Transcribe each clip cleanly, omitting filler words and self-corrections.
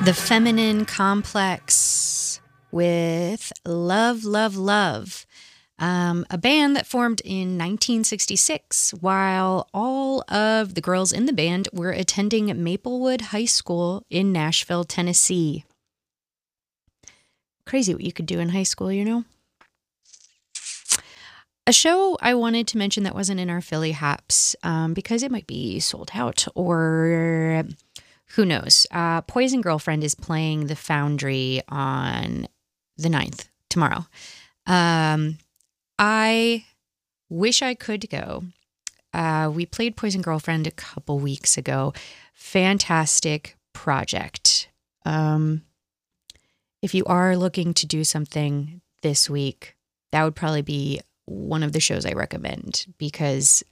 The Feminine Complex with Love, Love, Love, a band that formed in 1966 while all of the girls in the band were attending Maplewood High School in Nashville, Tennessee. Crazy what you could do in high school, you know? A show I wanted to mention that wasn't in our Philly Haps because it might be sold out or who knows. Poison Girlfriend is playing the Foundry on the 9th, tomorrow. I wish I could go. We played Poison Girlfriend a couple weeks ago. Fantastic project. If you are looking to do something this week, that would probably be one of the shows I recommend because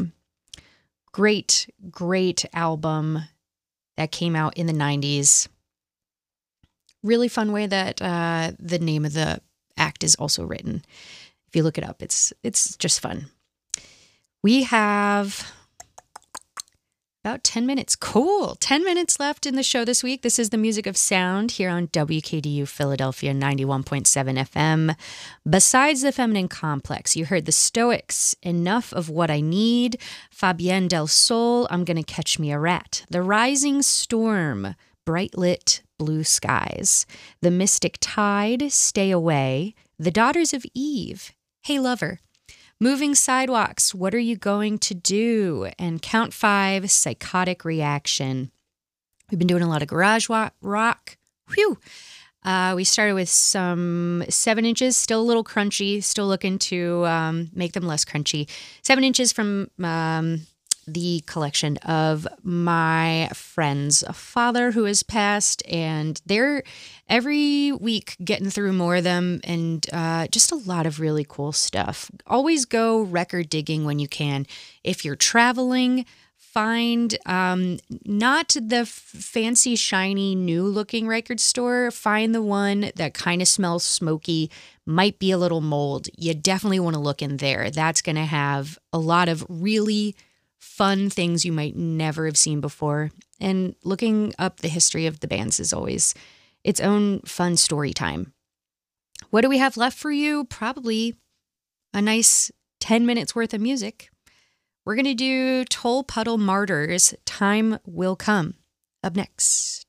great album that came out in the 90s. Really fun way that the name of the act is also written. If you look it up, it's just fun. We have about 10 minutes. Cool. 10 minutes left in the show this week. This is the Music of Sound here on WKDU Philadelphia 91.7 FM. Besides the Feminine Complex, you heard the Stoics, Enough of What I Need, Fabienne Del Sol, I'm Gonna Catch Me a Rat, The Rising Storm, Bright Lit Blue Skies, The Mystic Tide, Stay Away, The Daughters of Eve, Hey Lover, Moving Sidewalks, What Are You Going to Do? And Count 5, Psychotic Reaction. We've been doing a lot of garage rock. Whew. We started with some 7 inches, still a little crunchy, still looking to make them less crunchy. 7 inches from the collection of my friend's father who has passed, and they're every week getting through more of them, and just a lot of really cool stuff. Always go record digging when you can. If you're traveling, find not the fancy, shiny, new-looking record store. Find the one that kind of smells smoky, might be a little mold. You definitely want to look in there. That's going to have a lot of really fun things you might never have seen before. And looking up the history of the bands is always its own fun story time. What do we have left for you? Probably a nice 10 minutes worth of music. We're going to do Toll Puddle Martyrs, Time Will Come, up next.